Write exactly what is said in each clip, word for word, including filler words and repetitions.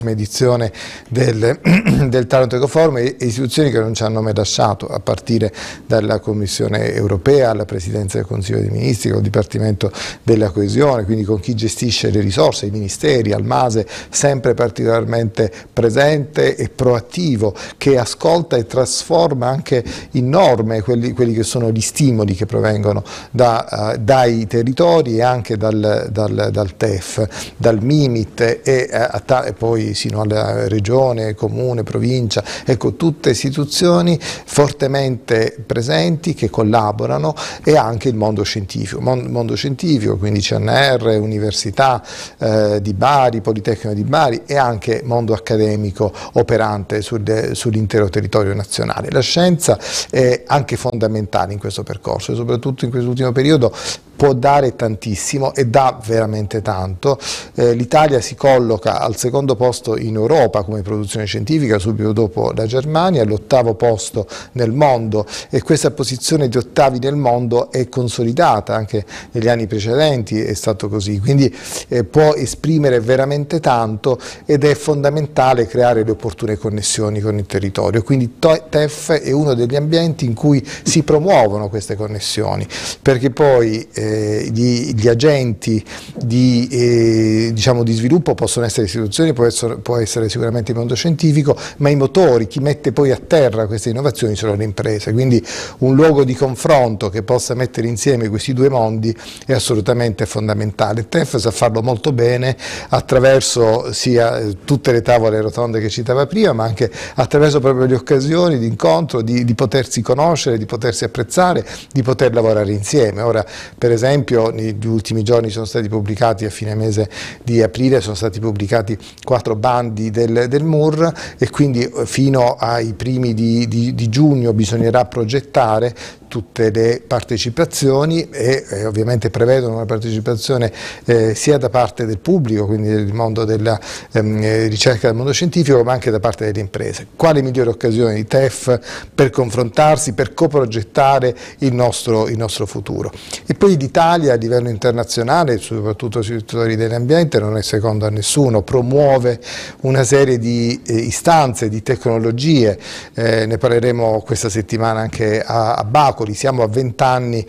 edizione del, del Taranto Ecoforum e istituzioni che non ci hanno mai lasciato, a partire dalla Commissione Europea alla Presidenza del Consiglio dei Ministri, col Dipartimento della Coesione, quindi con chi gestisce le risorse, i ministeri, al MASE, sempre particolarmente presente e proattivo, che ascolta e trasforma anche in norme quelli, quelli che sono gli stimoli che provengono da, uh, dai territori e anche dal, dal, dal T E F, dal MIMIT e, uh, e poi sino alla regione, comune, provincia, ecco, tutte istituzioni fortemente presenti che collaborano, e anche il mondo scientifico, Mon mondo scientifico, quindi C N R, Università eh, di Bari, Politecnico di Bari, e anche mondo accademico operante sul, sull'intero territorio nazionale. La scienza è anche fondamentale in questo percorso e soprattutto in quest'ultimo periodo può dare tantissimo e dà veramente tanto. Eh, L'Italia si colloca al secondo posto in Europa come produzione scientifica, subito dopo la Germania, all'ottavo posto nel mondo, e questa posizione di ottavi nel mondo è consolidata, anche negli anni precedenti è stato così, quindi eh, può esprimere veramente tanto ed è fondamentale creare le opportune connessioni con il territorio, quindi T E F è uno degli ambienti in cui si promuovono queste connessioni, perché poi eh, Gli, gli agenti di, eh, diciamo, di sviluppo possono essere istituzioni, può essere, può essere sicuramente il mondo scientifico, ma i motori, chi mette poi a terra queste innovazioni sono le imprese, quindi un luogo di confronto che possa mettere insieme questi due mondi è assolutamente fondamentale. Il T E F sa farlo molto bene attraverso sia tutte le tavole rotonde che citava prima, ma anche attraverso proprio le occasioni di incontro, di, di potersi conoscere, di potersi apprezzare, di poter lavorare insieme. Ora, per esempio, Per esempio, negli ultimi giorni sono stati pubblicati, a fine mese di aprile, sono stati pubblicati quattro bandi del, del M U R, e quindi fino ai primi di, di, di giugno bisognerà progettare tutte le partecipazioni e eh, ovviamente prevedono una partecipazione eh, sia da parte del pubblico, quindi del mondo della ehm, ricerca del mondo scientifico, ma anche da parte delle imprese. Quale migliore occasione di T E F per confrontarsi, per coprogettare il nostro, il nostro futuro? E poi l'Italia a livello internazionale, soprattutto sui settori dell'ambiente, non è secondo a nessuno, promuove una serie di eh, istanze, di tecnologie, eh, ne parleremo questa settimana anche a, a Baku. Siamo a vent'anni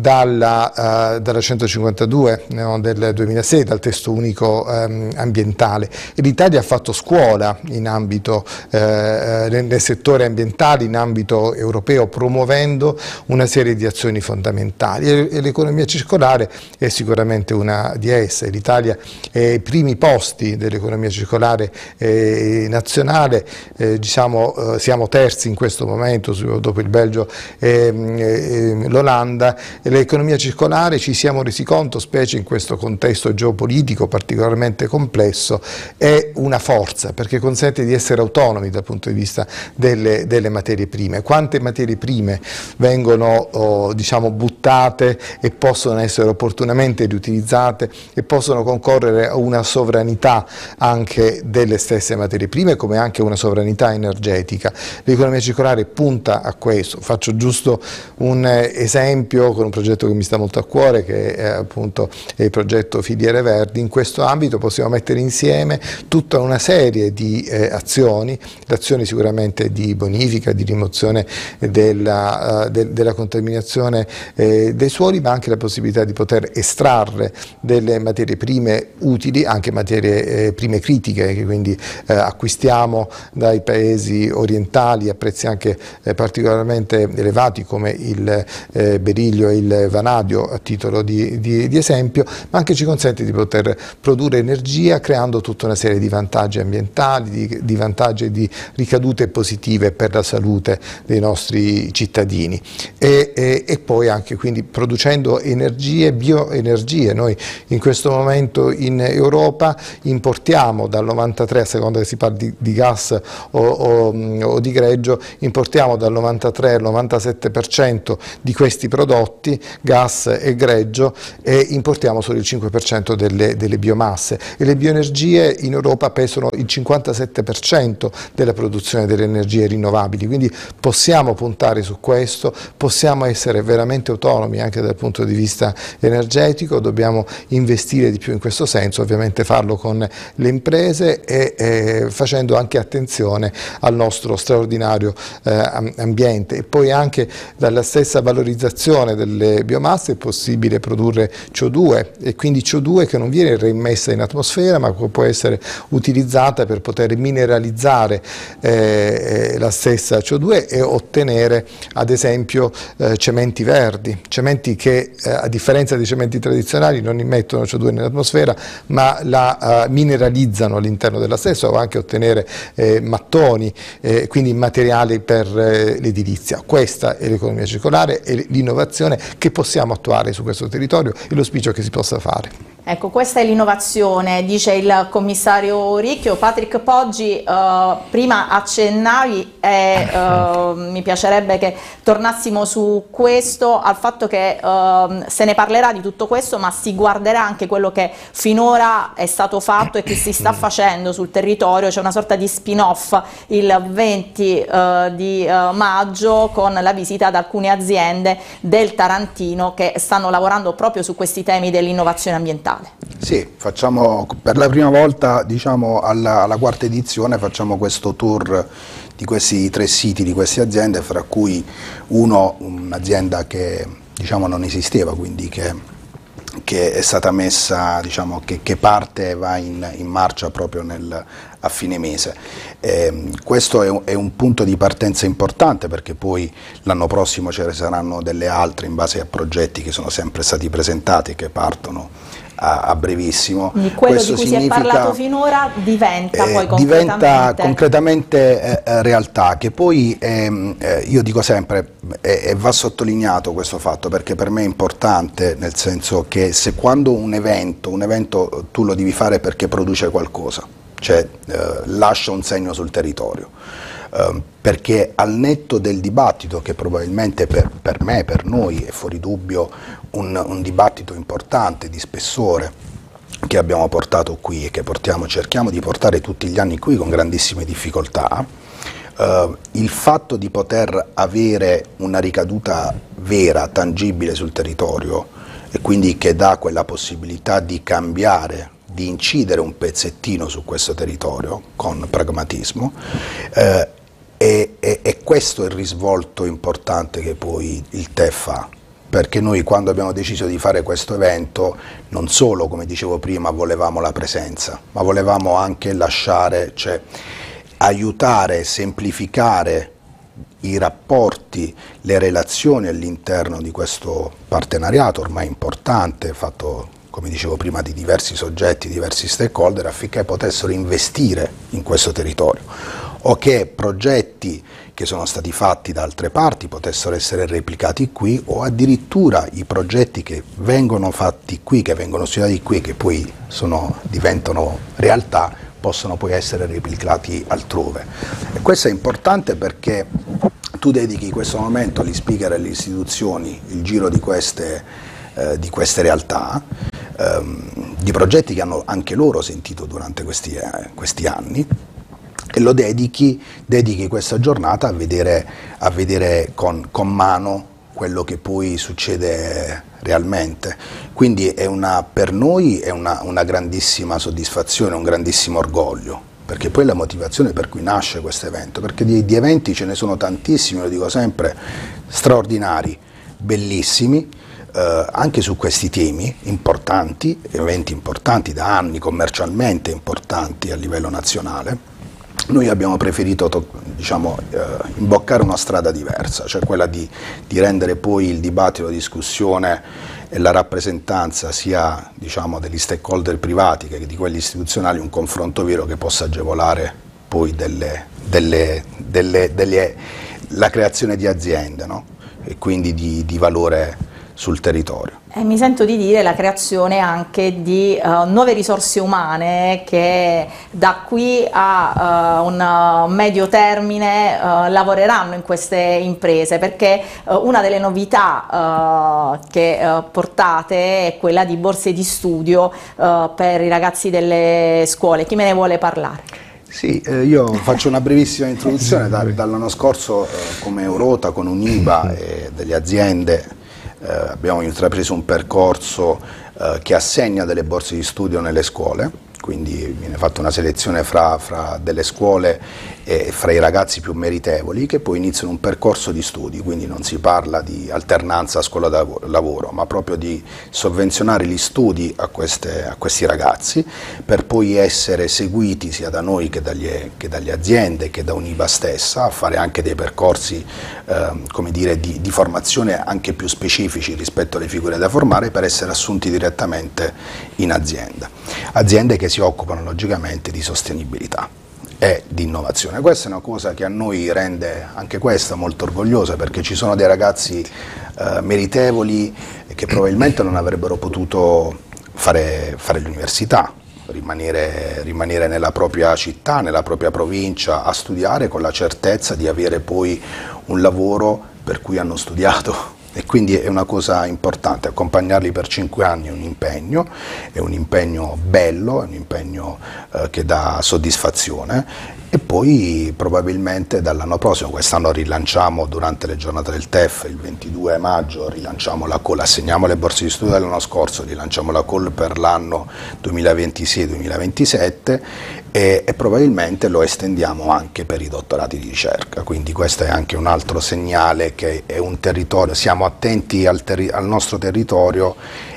dalla, uh, dalla centocinquantadue no, del duemilasei, dal testo unico um, ambientale, e l'Italia ha fatto scuola in ambito, uh, nel, nel settore ambientale, in ambito europeo, promuovendo una serie di azioni fondamentali, e, e l'economia circolare è sicuramente una di esse. L'Italia è ai primi posti dell'economia circolare eh, nazionale, eh, diciamo, uh, siamo terzi in questo momento dopo il Belgio e l'Olanda, e l'economia circolare, ci siamo resi conto, specie in questo contesto geopolitico particolarmente complesso, è una forza, perché consente di essere autonomi dal punto di vista delle, delle materie prime. Quante materie prime vengono oh, diciamo, buttate e possono essere opportunamente riutilizzate e possono concorrere a una sovranità anche delle stesse materie prime, come anche una sovranità energetica. L'economia circolare punta a questo. Faccio giusto un esempio con un progetto che mi sta molto a cuore, che è appunto il progetto Filiere Verdi. In questo ambito possiamo mettere insieme tutta una serie di eh, azioni, l'azione sicuramente di bonifica, di rimozione della, uh, de, della contaminazione eh, dei suoli, ma anche la possibilità di poter estrarre delle materie prime utili, anche materie eh, prime critiche, che quindi eh, acquistiamo dai paesi orientali a prezzi anche eh, particolarmente elevati, come il eh, beriglio e il vanadio, a titolo di, di, di esempio, ma anche ci consente di poter produrre energia creando tutta una serie di vantaggi ambientali, di, di vantaggi e di ricadute positive per la salute dei nostri cittadini, e, e, e poi anche quindi producendo energie, bioenergie. Noi in questo momento in Europa importiamo dal novantatré, a seconda che si parli di, di gas o, o, o di greggio, importiamo dal novantatré al novantasette per cento cento di questi prodotti, gas e greggio, e importiamo solo il cinque per cento delle, delle biomasse, e le bioenergie in Europa pesano il cinquantasette per cento della produzione delle energie rinnovabili, quindi possiamo puntare su questo, possiamo essere veramente autonomi anche dal punto di vista energetico, dobbiamo investire di più in questo senso, ovviamente farlo con le imprese e eh, facendo anche attenzione al nostro straordinario eh, ambiente. E poi anche dalla stessa valorizzazione delle biomasse è possibile produrre C O due, e quindi C O due che non viene reimmessa in atmosfera ma può essere utilizzata per poter mineralizzare eh, la stessa C O due e ottenere ad esempio eh, cementi verdi, cementi che eh, a differenza dei cementi tradizionali non immettono C O due nell'atmosfera ma la uh, mineralizzano all'interno della stessa, o anche ottenere eh, mattoni, eh, quindi materiali per eh, l'edilizia. Questa è l'economia circolare e l'innovazione che possiamo attuare su questo territorio e l'auspicio che si possa fare. Ecco, questa è l'innovazione, dice il commissario Ricchio. Patrick Poggi, eh, prima accennavi e eh, mi piacerebbe che tornassimo su questo, al fatto che eh, se ne parlerà di tutto questo, ma si guarderà anche quello che finora è stato fatto e che si sta facendo sul territorio. C'è una sorta di spin-off il venti eh, di eh, maggio con la visita ad alcune aziende del Tarantino che stanno lavorando proprio su questi temi dell'innovazione ambientale. Sì, facciamo per la prima volta, diciamo alla, alla quarta edizione, facciamo questo tour di questi tre siti, di queste aziende, fra cui uno, un'azienda che diciamo non esisteva, quindi che, che è stata messa, diciamo che, che parte e va in, in marcia proprio nel, a fine mese. Eh, questo è un, è un punto di partenza importante, perché poi l'anno prossimo ce ne saranno delle altre in base a progetti che sono sempre stati presentati e che partono a, a brevissimo. Quindi quello Questo di cui significa, si è parlato finora diventa eh, poi diventa concretamente, concretamente eh, realtà, che poi ehm, eh, io dico sempre e eh, va sottolineato questo fatto, perché per me è importante, nel senso che se quando un evento, un evento tu lo devi fare perché produce qualcosa, cioè eh, lascia un segno sul territorio, eh, perché al netto del dibattito, che probabilmente per, per me, per noi è fuori dubbio un, un dibattito importante, di spessore, che abbiamo portato qui e che portiamo, cerchiamo di portare tutti gli anni qui con grandissime difficoltà, eh, il fatto di poter avere una ricaduta vera, tangibile sul territorio, e quindi che dà quella possibilità di cambiare, di incidere un pezzettino su questo territorio con pragmatismo, eh, e, e, e questo è il risvolto importante che poi il T E F fa, perché noi quando abbiamo deciso di fare questo evento non solo, come dicevo prima, volevamo la presenza, ma volevamo anche lasciare, cioè aiutare, semplificare i rapporti, le relazioni all'interno di questo partenariato ormai importante, fatto come dicevo prima di diversi soggetti, diversi stakeholder, affinché potessero investire in questo territorio, o che progetti che sono stati fatti da altre parti potessero essere replicati qui, o addirittura i progetti che vengono fatti qui, che vengono studiati qui, che poi sono, diventano realtà, possono poi essere replicati altrove. E questo è importante perché tu dedichi in questo momento agli speaker e alle istituzioni il giro di queste, eh, di queste realtà, ehm, di progetti che hanno anche loro sentito durante questi, eh, questi anni, e lo dedichi, dedichi questa giornata a vedere, a vedere con, con mano quello che poi succede realmente. Quindi è una, per noi è una, una grandissima soddisfazione, un grandissimo orgoglio, perché poi è la motivazione per cui nasce questo evento, perché di, di eventi ce ne sono tantissimi, lo dico sempre, straordinari, bellissimi, eh, anche su questi temi importanti, eventi importanti da anni, commercialmente importanti a livello nazionale. Noi abbiamo preferito, diciamo, eh, imboccare una strada diversa, cioè quella di, di rendere poi il dibattito, la discussione e la rappresentanza sia, diciamo, degli stakeholder privati che di quelli istituzionali un confronto vero che possa agevolare poi delle, delle, delle, delle, la creazione di aziende, no? E quindi di, di valore sul territorio. E mi sento di dire la creazione anche di uh, nuove risorse umane che da qui a uh, un uh, medio termine uh, lavoreranno in queste imprese, perché uh, una delle novità uh, che uh, portate è quella di borse di studio uh, per i ragazzi delle scuole. Chi me ne vuole parlare? Sì, eh, io faccio una brevissima introduzione. Da, dall'anno scorso eh, come Eurota con Uniba e delle aziende eh, abbiamo intrapreso un percorso eh, che assegna delle borse di studio nelle scuole, quindi viene fatta una selezione fra, fra delle scuole e fra i ragazzi più meritevoli che poi iniziano un percorso di studi, quindi non si parla di alternanza scuola-lavoro, ma proprio di sovvenzionare gli studi a, queste, a questi ragazzi per poi essere seguiti sia da noi che, dagli, che dalle aziende che da Uniba stessa, a fare anche dei percorsi eh, come dire, di, di formazione anche più specifici rispetto alle figure da formare per essere assunti direttamente in azienda. Aziende che si occupano logicamente di sostenibilità e di innovazione. Questa è una cosa che a noi rende anche questa molto orgogliosa, perché ci sono dei ragazzi eh, meritevoli che probabilmente non avrebbero potuto fare, fare l'università, rimanere, rimanere nella propria città, nella propria provincia a studiare con la certezza di avere poi un lavoro per cui hanno studiato. E quindi è una cosa importante, accompagnarli per cinque anni è un impegno, è un impegno bello, è un impegno eh, che dà soddisfazione, e poi probabilmente dall'anno prossimo, quest'anno rilanciamo durante le giornate del T E F, il ventidue maggio rilanciamo la call, assegniamo le borse di studio dell'anno scorso, rilanciamo la call per l'anno duemilaventisei duemilaventisette e, e probabilmente lo estendiamo anche per i dottorati di ricerca, quindi questo è anche un altro segnale che è un territorio, siamo attenti al, terri al nostro territorio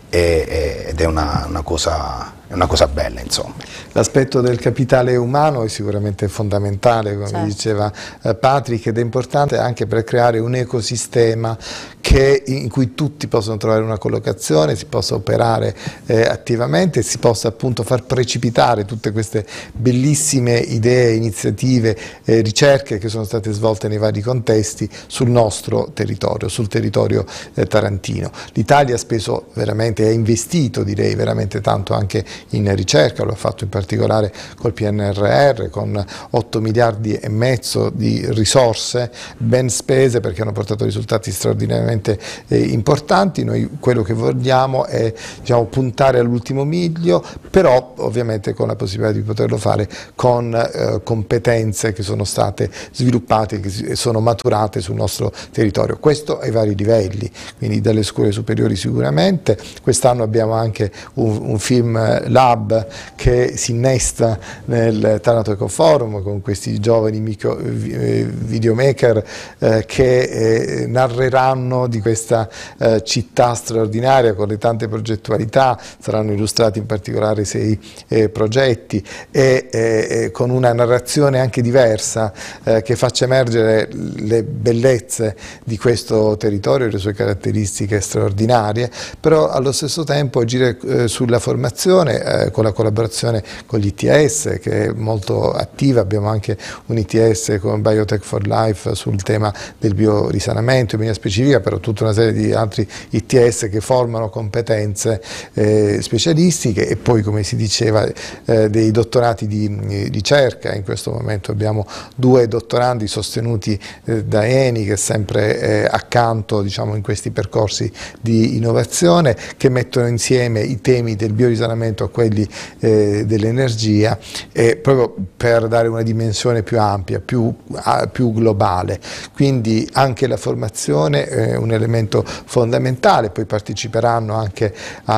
e, ed è una, una cosa... È una cosa bella, insomma. L'aspetto del capitale umano è sicuramente fondamentale, come certo. diceva eh, Patrick, ed è importante anche per creare un ecosistema che, in cui tutti possono trovare una collocazione, si possa operare eh, attivamente e si possa appunto far precipitare tutte queste bellissime idee, iniziative, eh, ricerche che sono state svolte nei vari contesti sul nostro territorio, sul territorio eh, tarantino. L'Italia ha speso veramente, ha investito direi veramente tanto anche in ricerca, lo ha fatto in particolare col P N R R con otto miliardi e mezzo di risorse ben spese, perché hanno portato risultati straordinariamente eh, importanti. Noi quello che vogliamo è, diciamo, puntare all'ultimo miglio, però ovviamente con la possibilità di poterlo fare con eh, competenze che sono state sviluppate, che sono maturate sul nostro territorio. Questo ai vari livelli, quindi dalle scuole superiori sicuramente. Quest'anno abbiamo anche un, un film lab che si innesta nel Taranto Eco Forum con questi giovani micro, eh, videomaker eh, che eh, narreranno di questa eh, città straordinaria con le tante progettualità. Saranno illustrati in particolare sei eh, progetti e eh, con una narrazione anche diversa eh, che faccia emergere le bellezze di questo territorio e le sue caratteristiche straordinarie, però allo stesso tempo agire eh, sulla formazione Eh, con la collaborazione con l'I T S che è molto attiva. Abbiamo anche un I T S con Biotech for Life sul tema del biorisanamento in maniera specifica, però tutta una serie di altri I T S che formano competenze eh, specialistiche, e poi, come si diceva, eh, dei dottorati di, di ricerca. In questo momento abbiamo due dottorandi sostenuti eh, da Eni, che è sempre eh, accanto, diciamo, in questi percorsi di innovazione, che mettono insieme i temi del biorisanamento a quelli eh, dell'energia, eh, proprio per dare una dimensione più ampia, più, a, più globale. Quindi anche la formazione è un elemento fondamentale. Poi parteciperanno anche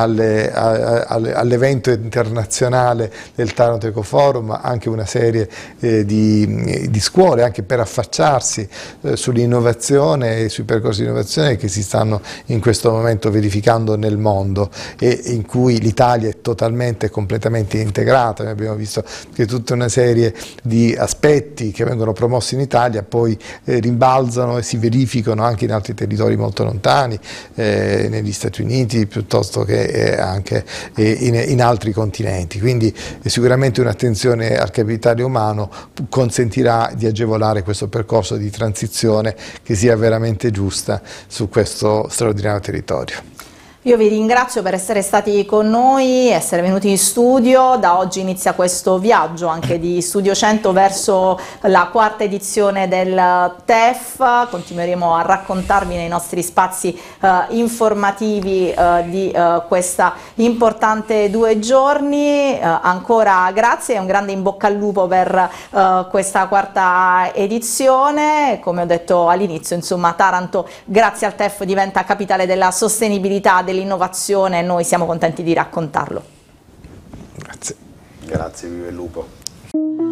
all'evento internazionale del Taranto Eco Forum anche una serie eh, di, di scuole, anche per affacciarsi eh, sull'innovazione e sui percorsi di innovazione che si stanno in questo momento verificando nel mondo e in cui l'Italia è totalmente e completamente integrata. Noi abbiamo visto che tutta una serie di aspetti che vengono promossi in Italia poi eh, rimbalzano e si verificano anche in altri territori molto lontani, eh, negli Stati Uniti piuttosto che eh, anche eh, in, in altri continenti. Quindi eh, sicuramente un'attenzione al capitale umano consentirà di agevolare questo percorso di transizione che sia veramente giusta su questo straordinario territorio. Io vi ringrazio per essere stati con noi, essere venuti in studio. Da oggi inizia questo viaggio anche di Studio cento verso la quarta edizione del T E F. Continueremo a raccontarvi nei nostri spazi eh, informativi eh, di eh, questa importante due giorni. Eh, ancora grazie e un grande in bocca al lupo per eh, questa quarta edizione. Come ho detto all'inizio, insomma, Taranto grazie al T E F diventa capitale della sostenibilità, dell'innovazione, e noi siamo contenti di raccontarlo. Grazie. Grazie, viva il lupo.